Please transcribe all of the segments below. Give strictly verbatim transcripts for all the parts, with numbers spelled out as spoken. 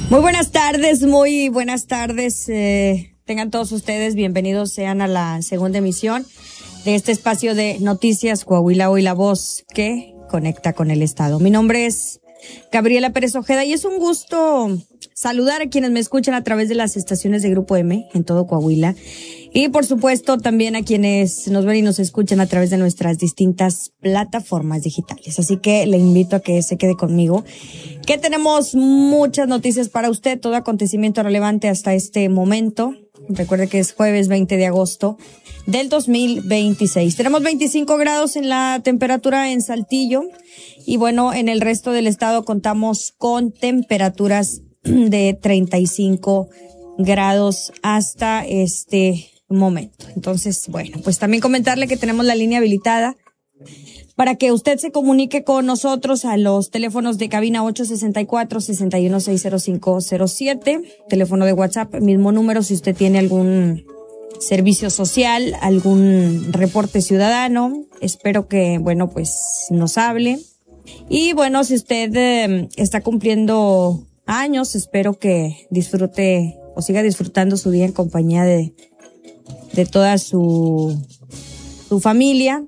Muy buenas tardes, muy buenas tardes. Eh, tengan todos ustedes bienvenidos sean a la segunda emisión de este espacio de Noticias Coahuila Hoy, la voz que conecta con el Estado. Mi nombre es Gabriela Pérez Ojeda y es un gusto saludar a quienes me escuchan a través de las estaciones de Grupo M en todo Coahuila y por supuesto también a quienes nos ven y nos escuchan a través de nuestras distintas plataformas digitales. Así que le invito a que se quede conmigo, que tenemos muchas noticias para usted, todo acontecimiento relevante hasta este momento. Recuerde que es jueves veinte de agosto del dos mil veintiséis. Tenemos veinticinco grados en la temperatura en Saltillo y bueno, en el resto del estado contamos con temperaturas de treinta y cinco grados hasta este momento. Entonces, bueno, pues también comentarle que tenemos la línea habilitada para que usted se comunique con nosotros a los teléfonos de cabina ocho sesenta y cuatro, sesenta y uno, seis cero cinco cero siete, teléfono de WhatsApp, mismo número si usted tiene algún servicio social, algún reporte ciudadano. Espero que, bueno, pues nos hable. Y bueno, si usted eh, está cumpliendo años, espero que disfrute o siga disfrutando su día en compañía de, de toda su, su familia.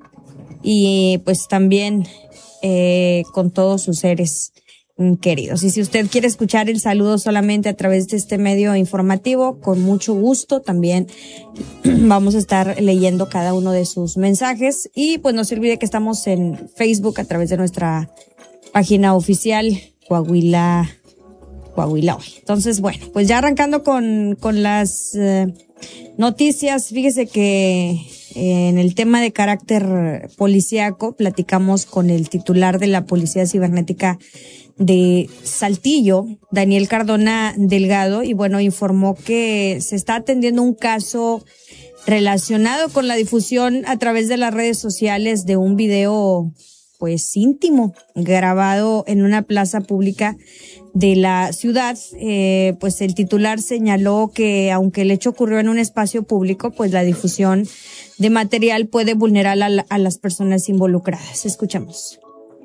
Y pues también eh, con todos sus seres queridos. Y si usted quiere escuchar el saludo solamente a través de este medio informativo, con mucho gusto también vamos a estar leyendo cada uno de sus mensajes. Y pues no se olvide que estamos en Facebook a través de nuestra página oficial Coahuila Coahuila Hoy. Entonces, bueno, pues ya arrancando con, con las eh, noticias, fíjese que en el tema de carácter policíaco, platicamos con el titular de la Policía Cibernética de Saltillo, Daniel Cardona Delgado, y bueno, informó que se está atendiendo un caso relacionado con la difusión a través de las redes sociales de un video, pues, íntimo, grabado en una plaza pública de la ciudad. Eh, pues el titular señaló que aunque el hecho ocurrió en un espacio público, pues la difusión de material puede vulnerar a, la, a las personas involucradas. Escuchamos.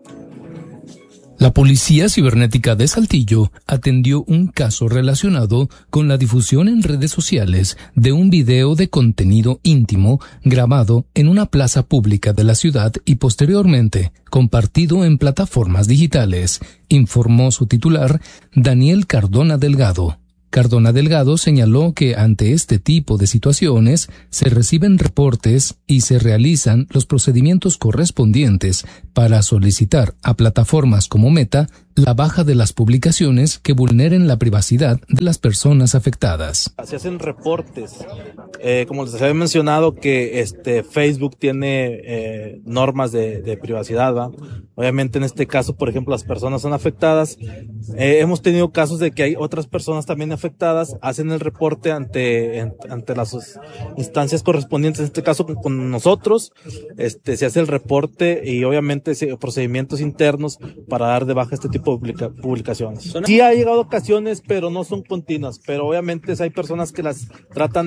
La Policía Cibernética de Saltillo atendió un caso relacionado con la difusión en redes sociales de un video de contenido íntimo grabado en una plaza pública de la ciudad y posteriormente compartido en plataformas digitales, informó su titular, Daniel Cardona Delgado. Cardona Delgado señaló que ante este tipo de situaciones se reciben reportes y se realizan los procedimientos correspondientes para solicitar a plataformas como Meta la baja de las publicaciones que vulneren la privacidad de las personas afectadas. Se hacen reportes, eh, como les había mencionado que este Facebook tiene eh, normas de, de privacidad, ¿va? Obviamente en este caso, por ejemplo, las personas son afectadas. Eh, hemos tenido casos de que hay otras personas también afectadas, hacen el reporte ante en, ante las instancias correspondientes, en este caso con, con nosotros, este se hace el reporte y obviamente se, procedimientos internos para dar de baja este tipo de publica, publicaciones. Sí ha llegado ocasiones, pero no son continuas, pero obviamente hay personas que las tratan